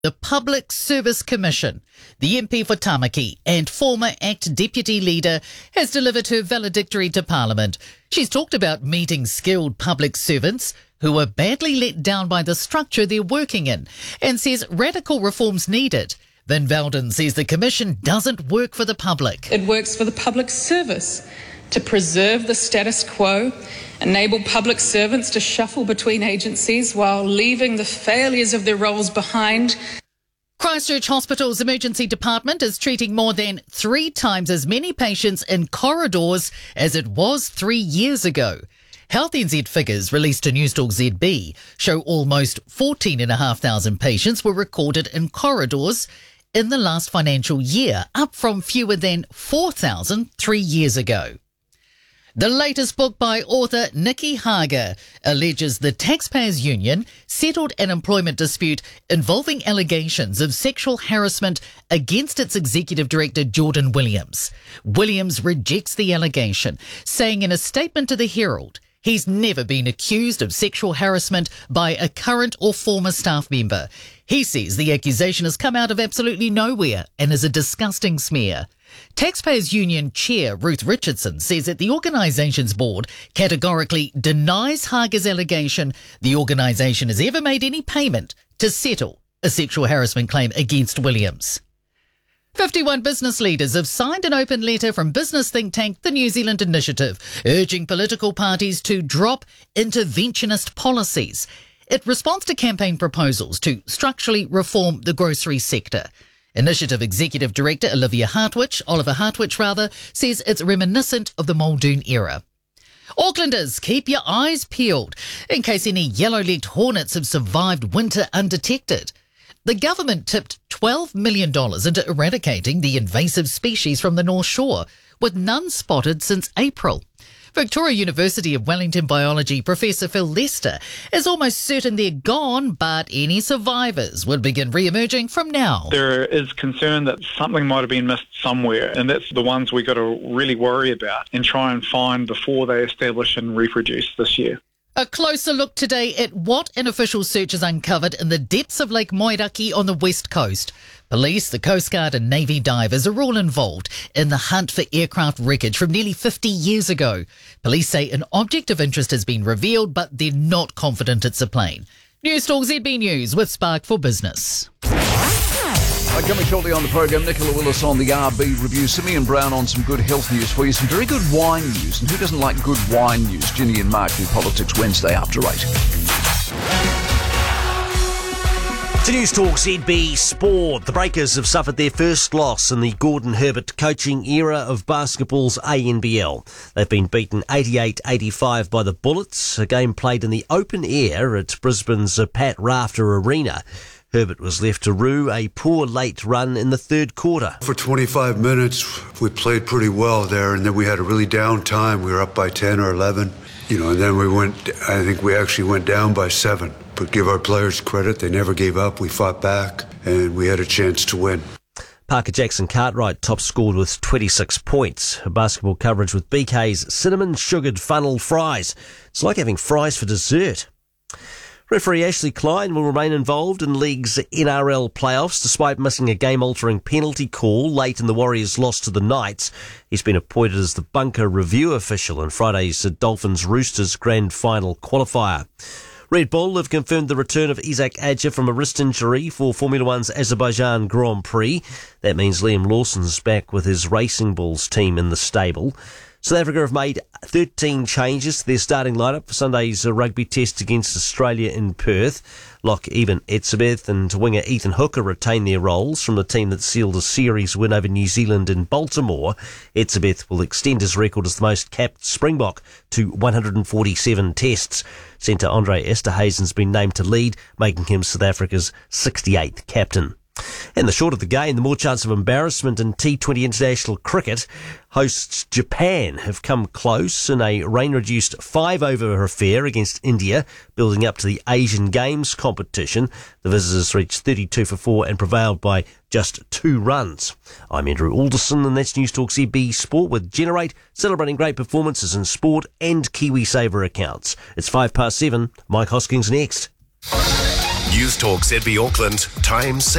The Public Service Commission, the MP for Tamaki and former ACT Deputy Leader, has delivered her valedictory to Parliament. She's talked about meeting skilled public servants who are badly let down by the structure they're working in and says radical reforms needed. Van Velden says the Commission doesn't work for the public. It works for the public service to preserve the status quo, enable public servants to shuffle between agencies while leaving the failures of their roles behind. Christchurch Hospital's emergency department is treating more than 3 times as many patients in corridors as it was 3 years ago. Health NZ figures released to Newstalk ZB show almost 14,500 patients were recorded in corridors in the last financial year, up from fewer than 4,000 3 years ago. The latest book by author Nikki Hager alleges the Taxpayers Union settled an employment dispute involving allegations of sexual harassment against its executive director Jordan Williams. Williams rejects the allegation, saying in a statement to the Herald, he's never been accused of sexual harassment by a current or former staff member. He says the accusation has come out of absolutely nowhere and is a disgusting smear. Taxpayers Union Chair Ruth Richardson says that the organisation's board categorically denies Hager's allegation the organisation has ever made any payment to settle a sexual harassment claim against Williams. 51 business leaders have signed an open letter from business think tank The New Zealand Initiative, urging political parties to drop interventionist policies. It responds to campaign proposals to structurally reform the grocery sector. Initiative Executive Director Oliver Hartwich, says it's reminiscent of the Muldoon era. Aucklanders, keep your eyes peeled in case any yellow-legged hornets have survived winter undetected. The government tipped $12 million into eradicating the invasive species from the North Shore, with none spotted since April. Victoria University of Wellington biology Professor Phil Lester is almost certain they're gone, but any survivors would begin re-emerging from now. There is concern that something might have been missed somewhere, and that's the ones we got to really worry about and try and find before they establish and reproduce this year. A closer look today at what an official search has uncovered in the depths of Lake Moeraki on the west coast. Police, the Coast Guard and Navy divers are all involved in the hunt for aircraft wreckage from nearly 50 years ago. Police say an object of interest has been revealed, but they're not confident it's a plane. Newstalk ZB News with Spark for Business. Coming shortly on the program, Nicola Willis on the RB Review, Simeon Brown on some good health news for you, some very good wine news. And who doesn't like good wine news? Ginny and Mark do Politics Wednesday after 8. To Newstalk ZB Sport, the Breakers have suffered their first loss in the Gordon Herbert coaching era of basketball's ANBL. They've been beaten 88-85 by the Bullets, a game played in the open air at Brisbane's Pat Rafter Arena. Herbert was left to rue a poor late run in the third quarter. For 25 minutes, we played pretty well there, and then we had a really down time. We were up by 10 or 11, and then I think we actually went down by 7. But give our players credit, they never gave up. We fought back, and we had a chance to win. Parker Jackson Cartwright top scored with 26 points. Basketball coverage with BK's cinnamon sugared funnel fries. It's like having fries for dessert. Referee Ashley Klein will remain involved in League's NRL playoffs despite missing a game-altering penalty call late in the Warriors' loss to the Knights. He's been appointed as the bunker review official in Friday's Dolphins-Roosters grand final qualifier. Red Bull have confirmed the return of Isaac Adger from a wrist injury for Formula One's Azerbaijan Grand Prix. That means Liam Lawson's back with his Racing Bulls team in the stable. South Africa have made 13 changes to their starting lineup for Sunday's rugby test against Australia in Perth. Lock Eben Etzebeth and winger Ethan Hooker retain their roles from the team that sealed a series win over New Zealand in Baltimore. Etzebeth will extend his record as the most capped Springbok to 147 tests. Centre Andre Esterhuizen's been named to lead, making him South Africa's 68th captain. And the shorter the game, the more chance of embarrassment in T20 international cricket. Hosts Japan have come close in a rain-reduced 5-over affair against India, building up to the Asian Games competition. The visitors reached 32 for 4 and prevailed by just 2 runs. I'm Andrew Alderson, and that's Newstalk ZB Sport with Generate, celebrating great performances in sport and KiwiSaver accounts. It's 7:05. Mike Hoskins next. News Talk ZB Auckland, time